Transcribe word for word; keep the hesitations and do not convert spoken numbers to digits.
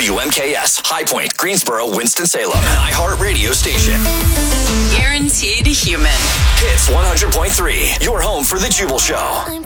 W M K S, High Point, Greensboro, Winston-Salem, an iHeart radio station. Guaranteed human. Hits one hundred point three, your home for The Jubal Show.